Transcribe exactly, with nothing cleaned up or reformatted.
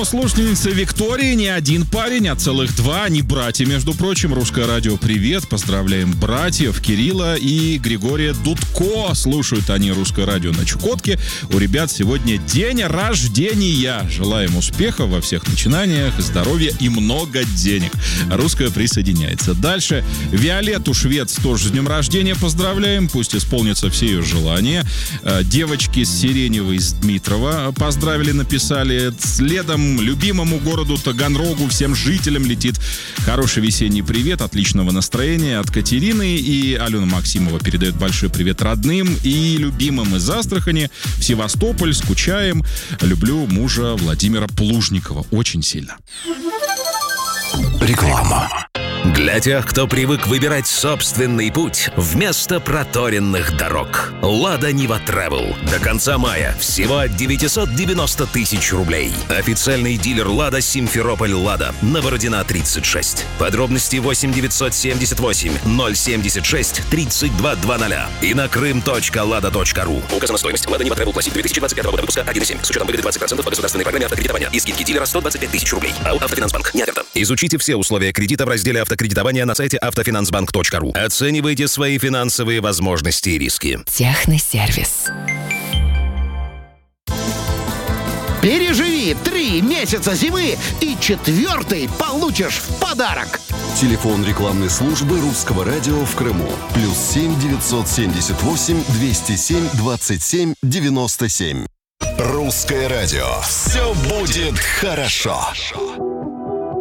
у слушательницы Виктории не один парень, а целых два. Они братья, между прочим. Русское радио, привет. Поздравляем братьев Кирилла и Григория Дудко. Слушают они Русское радио на Чукотке. У ребят сегодня день рождения. Желаем успеха во всех начинаниях, здоровья и много денег. Русское присоединяется. Дальше Виолетту Швец тоже с днем рождения поздравляем. Пусть исполнятся все ее желания. Девочки с Сиреневой из Дмитрова поздравили, написали. Следом любимому городу Таганрогу, всем жителям летит хороший весенний привет, отличного настроения от Катерины. И Алена Максимова передает большой привет родным и любимым из Астрахани. В Севастополь, скучаем. Люблю мужа Владимира Плужникова очень сильно. Реклама. Для тех, кто привык выбирать собственный путь вместо проторенных дорог. «Лада Нива Travel». До конца мая всего от девятьсот девяносто тысяч рублей. Официальный дилер «Лада» Симферополь «Лада». Новородина тридцать шесть. Подробности восемь девятьсот семьдесят восемь ноль семьдесят шесть тридцать два двадцать и на крым точка лада точка ру. Указана стоимость. «Лада Нива Travel Classic» две тысячи двадцать пятого года выпуска один и семь. С учетом выгоды двадцать процентов по государственной программе автокредитования и скидки дилера сто двадцать пять тысяч рублей. АО «Автофинансбанк». Не оферта. Изучите все условия кредита в разделе «Автокредитование» на сайте автофинансбанк точка ру. Оценивайте свои финансовые возможности и риски. Техносервис. Переживи три месяца зимы и четвертый получишь в подарок. Телефон рекламной службы Русского радио в Крыму. Плюс семь девятьсот семьдесят восемь двести семь двадцать семь девяносто семь. Русское радио. Все будет хорошо.